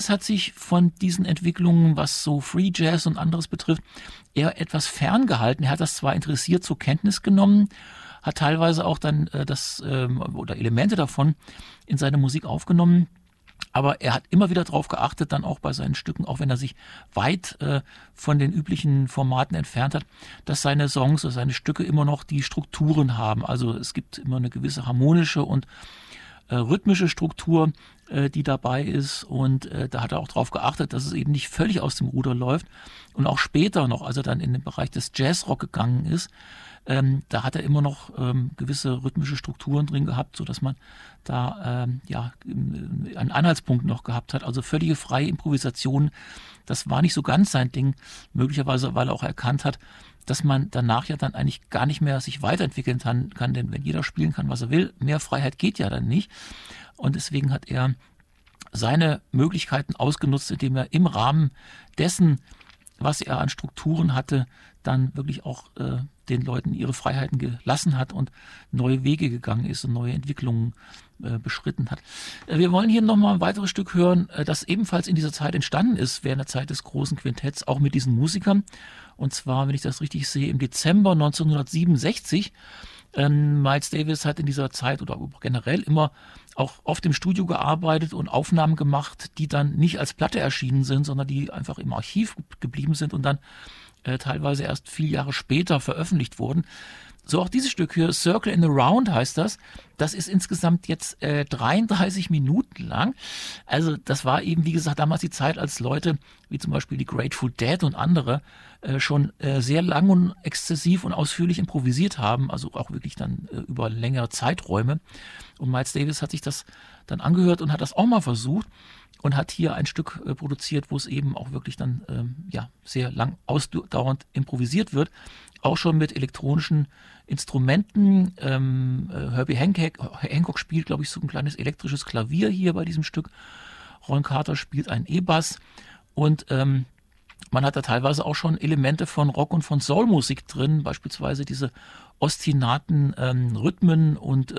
Es hat sich von diesen Entwicklungen, was so Free Jazz und anderes betrifft, eher etwas ferngehalten. Er hat das zwar interessiert zur Kenntnis genommen, hat teilweise auch dann oder Elemente davon in seine Musik aufgenommen, aber er hat immer wieder darauf geachtet, dann auch bei seinen Stücken, auch wenn er sich weit von den üblichen Formaten entfernt hat, dass seine Songs oder seine Stücke immer noch die Strukturen haben. Also es gibt immer eine gewisse harmonische und rhythmische Struktur, die dabei ist, und da hat er auch darauf geachtet, dass es eben nicht völlig aus dem Ruder läuft. Und auch später noch, als er dann in den Bereich des Jazzrock gegangen ist, da hat er immer noch gewisse rhythmische Strukturen drin gehabt, sodass man da einen Anhaltspunkt noch gehabt hat. Also völlige freie Improvisation, das war nicht so ganz sein Ding, möglicherweise weil er auch erkannt hat, dass man danach ja dann eigentlich gar nicht mehr sich weiterentwickeln kann, denn wenn jeder spielen kann, was er will, mehr Freiheit geht ja dann nicht. Und deswegen hat er seine Möglichkeiten ausgenutzt, indem er im Rahmen dessen, was er an Strukturen hatte, dann wirklich auch den Leuten ihre Freiheiten gelassen hat und neue Wege gegangen ist und neue Entwicklungen beschritten hat. Wir wollen hier nochmal ein weiteres Stück hören, das ebenfalls in dieser Zeit entstanden ist, während der Zeit des großen Quintetts, auch mit diesen Musikern. Und zwar, wenn ich das richtig sehe, im Dezember 1967. Miles Davis hat in dieser Zeit oder generell immer auch oft im Studio gearbeitet und Aufnahmen gemacht, die dann nicht als Platte erschienen sind, sondern die einfach im Archiv geblieben sind und dann teilweise erst viele Jahre später veröffentlicht wurden. So auch dieses Stück hier, Circle in the Round heißt das. Das ist insgesamt jetzt 33 Minuten lang. Also das war eben, wie gesagt, damals die Zeit, als Leute wie zum Beispiel die Grateful Dead und andere schon sehr lang und exzessiv und ausführlich improvisiert haben, also auch wirklich dann über längere Zeiträume. Und Miles Davis hat sich das dann angehört und hat das auch mal versucht und hat hier ein Stück produziert, wo es eben auch wirklich dann sehr lang ausdauernd improvisiert wird. Auch schon mit elektronischen Instrumenten. Herbie Hancock spielt, glaube ich, so ein kleines elektrisches Klavier hier bei diesem Stück. Ron Carter spielt einen E-Bass. Und man hat da teilweise auch schon Elemente von Rock- und von Soul-Musik drin, beispielsweise diese ostinaten Rhythmen und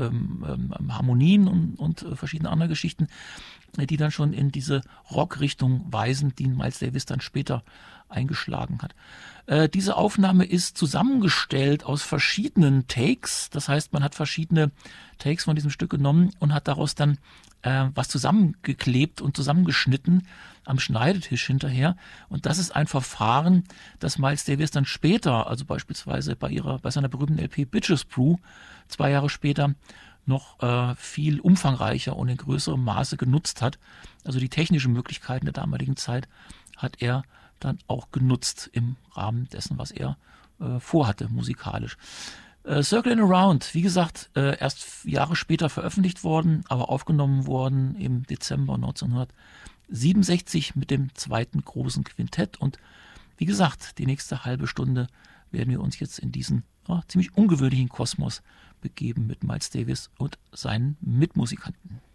Harmonien und verschiedene andere Geschichten, die dann schon in diese Rock-Richtung weisen, die Miles Davis dann später eingeschlagen hat. Diese Aufnahme ist zusammengestellt aus verschiedenen Takes. Das heißt, man hat verschiedene Takes von diesem Stück genommen und hat daraus dann was zusammengeklebt und zusammengeschnitten am Schneidetisch hinterher. Und das ist ein Verfahren, das Miles Davis dann später, also beispielsweise bei seiner berühmten LP Bitches Brew, 2 Jahre später, noch viel umfangreicher und in größerem Maße genutzt hat. Also die technischen Möglichkeiten der damaligen Zeit hat er dann auch genutzt im Rahmen dessen, was er vorhatte musikalisch. Circling Around, wie gesagt, erst Jahre später veröffentlicht worden, aber aufgenommen worden im Dezember 1967 mit dem zweiten großen Quintett. Und wie gesagt, die nächste halbe Stunde werden wir uns jetzt in diesen ziemlich ungewöhnlichen Kosmos begeben mit Miles Davis und seinen Mitmusikanten.